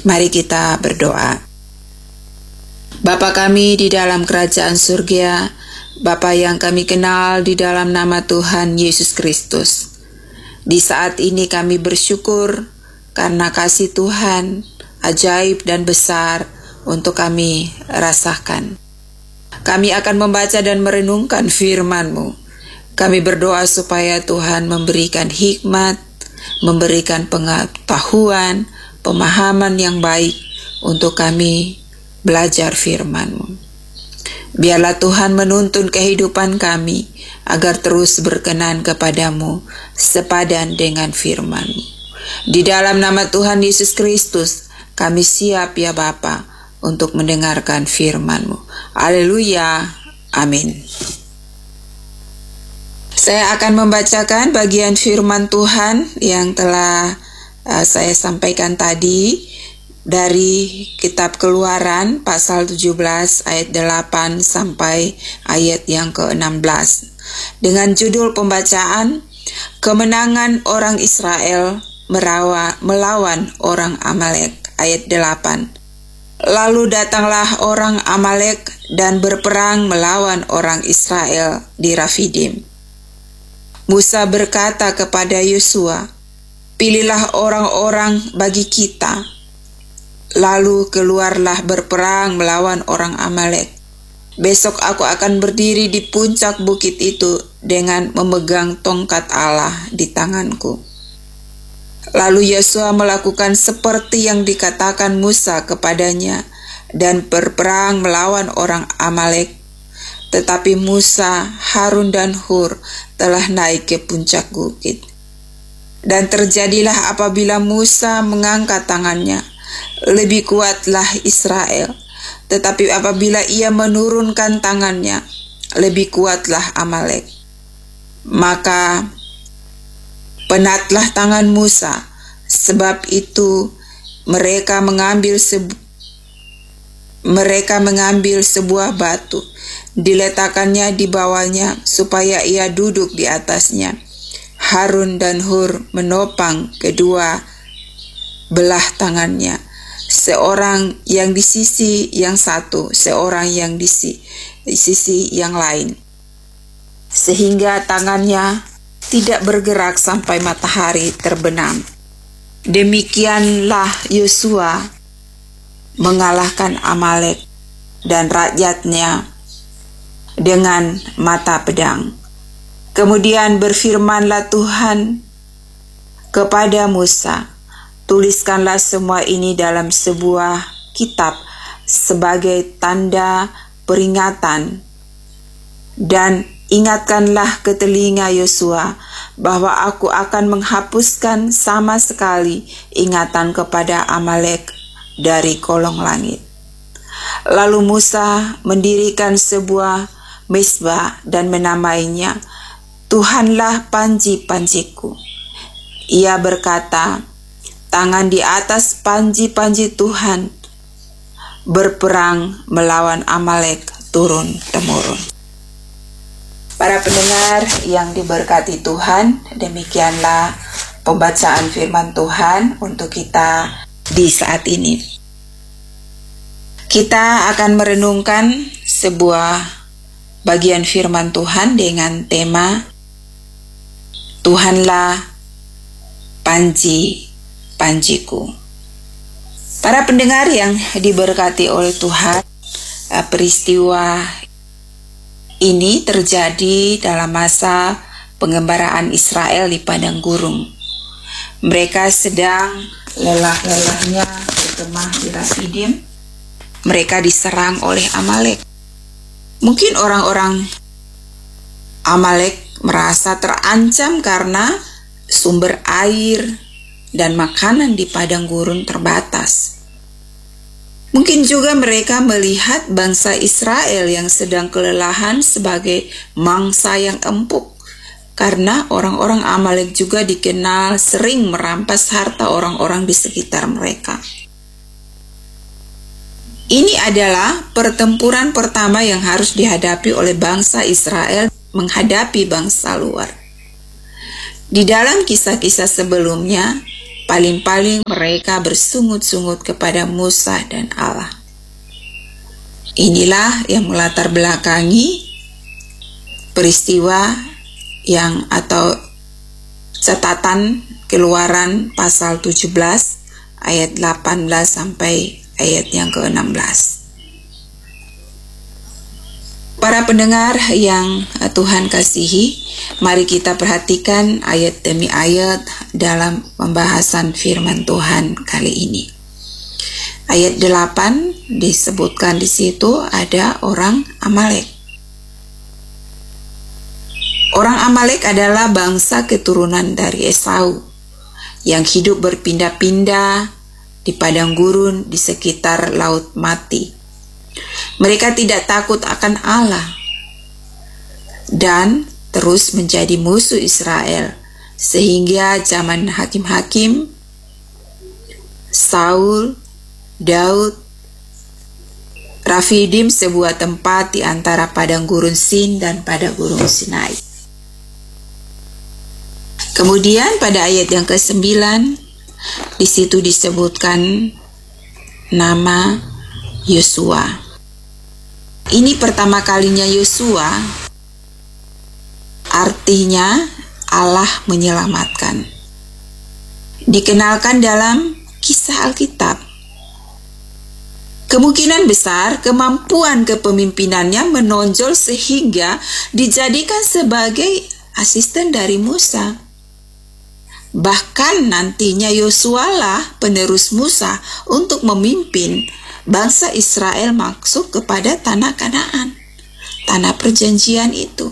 Mari kita berdoa. Bapa kami di dalam kerajaan surga, Bapa yang kami kenal di dalam nama Tuhan Yesus Kristus. Di saat ini kami bersyukur karena kasih Tuhan ajaib dan besar untuk kami rasakan. Kami akan membaca dan merenungkan firman-Mu. Kami berdoa supaya Tuhan memberikan hikmat, memberikan pengetahuan, pemahaman yang baik untuk kami belajar firman-Mu. Biarlah Tuhan menuntun kehidupan kami agar terus berkenan kepadamu sepadan dengan firman-Mu. Di dalam nama Tuhan Yesus Kristus, kami siap ya Bapa untuk mendengarkan firman-Mu. Haleluya. Amin. Saya akan membacakan bagian firman Tuhan yang telah saya sampaikan tadi dari kitab Keluaran pasal 17 ayat 8 sampai ayat yang ke-16 dengan judul pembacaan Kemenangan orang Israel melawan orang Amalek ayat 8. Lalu datanglah orang Amalek dan berperang melawan orang Israel di Rafidim. Musa berkata kepada Yosua, "Pilihlah orang-orang bagi kita." Lalu keluarlah berperang melawan orang Amalek. Besok aku akan berdiri di puncak bukit itu dengan memegang tongkat Allah di tanganku. Lalu Yosua melakukan seperti yang dikatakan Musa kepadanya dan berperang melawan orang Amalek. Tetapi Musa, Harun dan Hur telah naik ke puncak bukit. Dan terjadilah apabila Musa mengangkat tangannya, lebih kuatlah Israel. Tetapi apabila ia menurunkan tangannya, lebih kuatlah Amalek. Maka penatlah tangan Musa, sebab itu mereka mengambil sebuah batu, diletakkannya di bawahnya supaya ia duduk di atasnya. Harun dan Hur menopang kedua belah tangannya, seorang yang di sisi yang satu, seorang yang di sisi yang lain, sehingga tangannya tidak bergerak sampai matahari terbenam. Demikianlah Yosua mengalahkan Amalek dan rakyatnya dengan mata pedang. Kemudian berfirmanlah Tuhan kepada Musa, "Tuliskanlah semua ini dalam sebuah kitab sebagai tanda peringatan, dan ingatkanlah ke telinga Yosua bahwa aku akan menghapuskan sama sekali ingatan kepada Amalek dari kolong langit." Lalu Musa mendirikan sebuah mezbah dan menamainya Tuhanlah panji-panjiku. Ia berkata, tangan di atas panji-panji Tuhan berperang melawan Amalek turun-temurun. Para pendengar yang diberkati Tuhan, demikianlah pembacaan firman Tuhan untuk kita di saat ini. Kita akan merenungkan sebuah bagian firman Tuhan dengan tema Tuhanlah panji-panjiku. Para pendengar yang diberkati oleh Tuhan, peristiwa ini terjadi dalam masa pengembaraan Israel di padang gurun. Mereka sedang lelah-lelahnya berkemah di Rafidim. Mereka diserang oleh Amalek. Mungkin orang-orang Amalek merasa terancam karena sumber air dan makanan di padang gurun terbatas. Mungkin juga mereka melihat bangsa Israel yang sedang kelelahan sebagai mangsa yang empuk, karena orang-orang Amalek juga dikenal sering merampas harta orang-orang di sekitar mereka. Ini adalah pertempuran pertama yang harus dihadapi oleh bangsa Israel menghadapi bangsa luar. Di dalam kisah-kisah sebelumnya, Paling-paling mereka bersungut-sungut kepada Musa dan Allah. Inilah yang melatar belakangi peristiwa yang atau catatan Keluaran pasal 17 ayat 18 sampai ayat yang ke-16. Para pendengar yang Tuhan kasihi, mari kita perhatikan ayat demi ayat dalam pembahasan firman Tuhan kali ini. Ayat 8 disebutkan di situ ada orang Amalek. Orang Amalek adalah bangsa keturunan dari Esau yang hidup berpindah-pindah di padang gurun di sekitar Laut Mati. Mereka tidak takut akan Allah dan terus menjadi musuh Israel, sehingga zaman hakim-hakim, Saul, Daud, Rafidim, sebuah tempat di antara padang gurun Sin dan padang gurun Sinai. Kemudian pada ayat yang ke-9 di situ disebutkan nama Yosua. Ini pertama kalinya Yosua, artinya Allah menyelamatkan. Dikenalkan dalam kisah Alkitab. Kemungkinan besar kemampuan kepemimpinannya menonjol sehingga dijadikan sebagai asisten dari Musa. Bahkan nantinya Yosua lah penerus Musa untuk memimpin bangsa Israel masuk kepada tanah Kanaan, tanah perjanjian itu.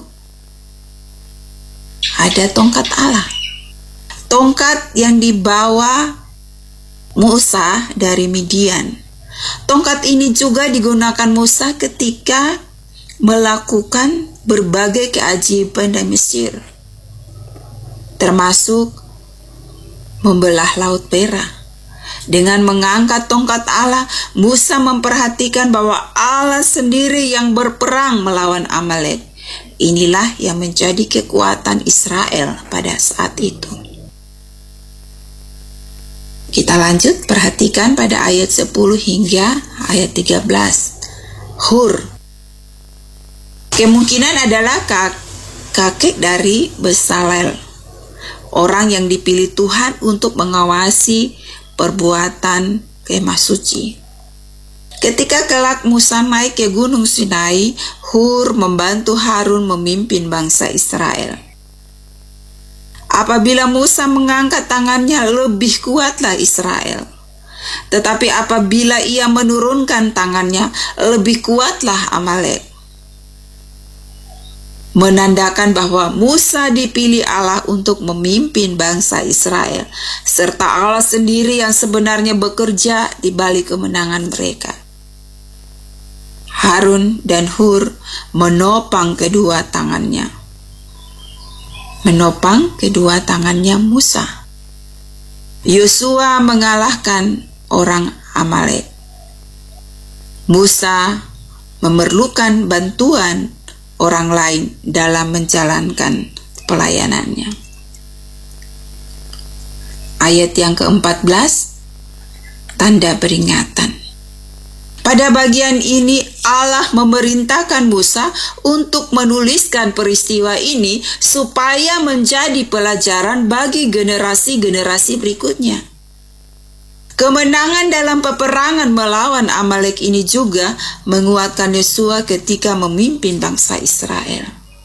Ada tongkat Allah, tongkat yang dibawa Musa dari Midian. Tongkat ini juga digunakan Musa ketika melakukan berbagai keajaiban di Mesir, termasuk membelah Laut Merah. Dengan mengangkat tongkat Allah, Musa memperhatikan bahwa Allah sendiri yang berperang melawan Amalek. Inilah yang menjadi kekuatan Israel pada saat itu. Kita lanjut perhatikan pada ayat 10 hingga ayat 13. Hur kemungkinan adalah kakek dari Bezalel, orang yang dipilih Tuhan untuk mengawasi perbuatan kemah suci. Ketika kelak Musa naik ke Gunung Sinai, Hur membantu Harun memimpin bangsa Israel. Apabila Musa mengangkat tangannya, lebih kuatlah Israel. Tetapi apabila ia menurunkan tangannya, lebih kuatlah Amalek. Menandakan bahwa Musa dipilih Allah untuk memimpin bangsa Israel, serta Allah sendiri yang sebenarnya bekerja di balik kemenangan mereka. Harun dan Hur menopang kedua tangannya Musa. Yosua mengalahkan orang Amalek. Musa memerlukan bantuan orang lain dalam menjalankan pelayanannya. Ayat yang ke-14, tanda peringatan. Pada bagian ini Allah memerintahkan Musa untuk menuliskan peristiwa ini supaya menjadi pelajaran bagi generasi-generasi berikutnya. Kemenangan dalam peperangan melawan Amalek ini juga menguatkan Yosua ketika memimpin bangsa Israel.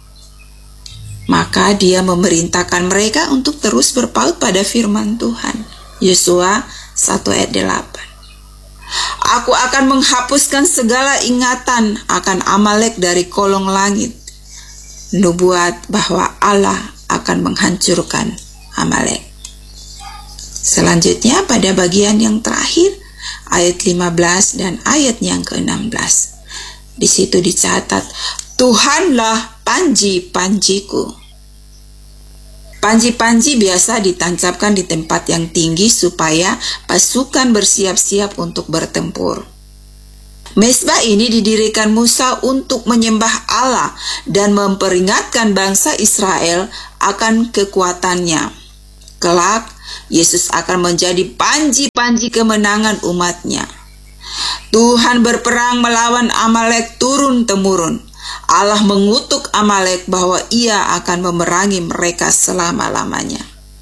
Maka dia memerintahkan mereka untuk terus berpaut pada firman Tuhan. Yosua 1 ayat 8. Aku akan menghapuskan segala ingatan akan Amalek dari kolong langit. Nubuat bahwa Allah akan menghancurkan Amalek. Selanjutnya pada bagian yang terakhir, ayat 15 dan ayat yang ke-16. Di situ dicatat, Tuhanlah panji-panjiku. Panji-panji biasa ditancapkan di tempat yang tinggi supaya pasukan bersiap-siap untuk bertempur. Mezbah ini didirikan Musa untuk menyembah Allah dan memperingatkan bangsa Israel akan kekuatannya, kelak Yesus akan menjadi panji-panji kemenangan umat-Nya. Tuhan berperang melawan Amalek turun-temurun. Allah mengutuk Amalek bahwa Ia akan memerangi mereka selama-lamanya.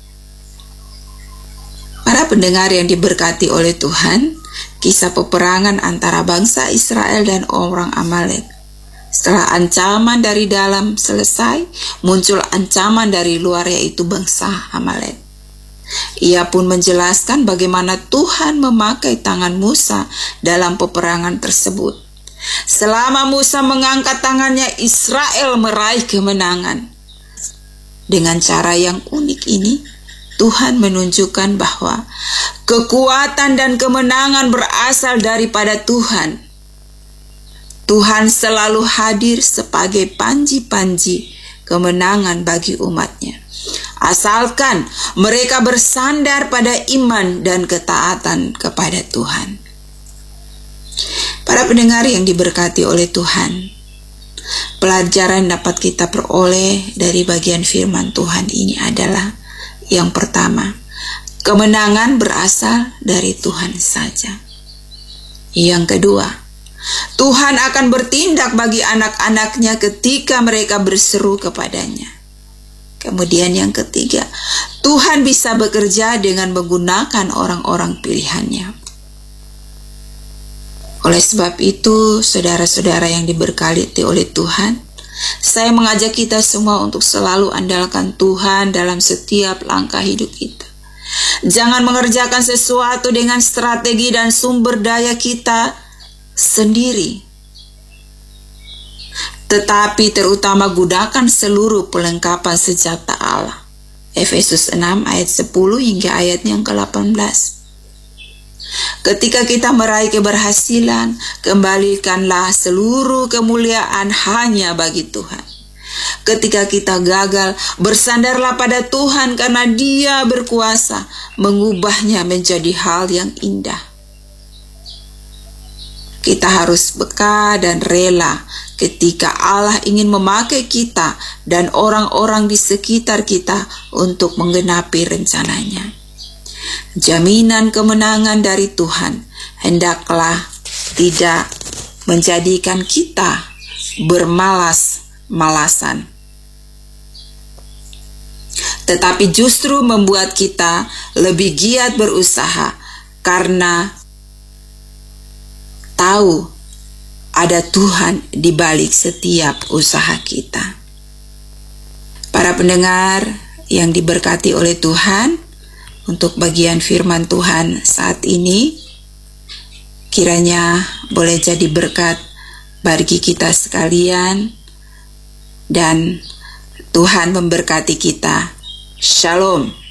Para pendengar yang diberkati oleh Tuhan, kisah peperangan antara bangsa Israel dan orang Amalek. Setelah ancaman dari dalam selesai, muncul ancaman dari luar, yaitu bangsa Amalek. Ia pun menjelaskan bagaimana Tuhan memakai tangan Musa dalam peperangan tersebut. Selama Musa mengangkat tangannya, Israel meraih kemenangan. Dengan cara yang unik ini, Tuhan menunjukkan bahwa kekuatan dan kemenangan berasal daripada Tuhan. Tuhan selalu hadir sebagai panji-panji kemenangan bagi umat-Nya, asalkan mereka bersandar pada iman dan ketaatan kepada Tuhan. Para pendengar yang diberkati oleh Tuhan, pelajaran dapat kita peroleh dari bagian firman Tuhan ini adalah, yang pertama, kemenangan berasal dari Tuhan saja. Yang kedua, Tuhan akan bertindak bagi anak-anak-Nya ketika mereka berseru kepadanya. Kemudian yang ketiga, Tuhan bisa bekerja dengan menggunakan orang-orang pilihan-Nya. Oleh sebab itu, saudara-saudara yang diberkati oleh Tuhan, saya mengajak kita semua untuk selalu andalkan Tuhan dalam setiap langkah hidup kita. Jangan mengerjakan sesuatu dengan strategi dan sumber daya kita sendiri, tetapi terutama gunakan seluruh perlengkapan senjata Allah. Efesus 6 ayat 10 hingga ayat yang ke-18. Ketika kita meraih keberhasilan, kembalikanlah seluruh kemuliaan hanya bagi Tuhan. Ketika kita gagal, bersandarlah pada Tuhan karena Dia berkuasa mengubahnya menjadi hal yang indah. Kita harus peka dan rela ketika Allah ingin memakai kita dan orang-orang di sekitar kita untuk menggenapi rencananya. Jaminan kemenangan dari Tuhan hendaklah tidak menjadikan kita bermalas-malasan, tetapi justru membuat kita lebih giat berusaha karena tahu ada Tuhan di balik setiap usaha kita. Para pendengar yang diberkati oleh Tuhan, untuk bagian firman Tuhan saat ini, kiranya boleh jadi berkat bagi kita sekalian, dan Tuhan memberkati kita. Shalom.